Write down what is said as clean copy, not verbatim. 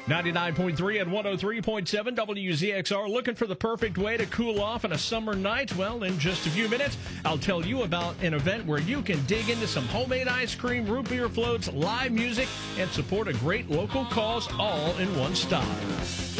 99.3 and 103.7 WZXR. Looking for the perfect way to cool off on a summer night? Well, in just a few minutes, I'll tell you about an event where you can dig into some homemade ice cream, root beer floats, live music, and support a great local cause all in one stop.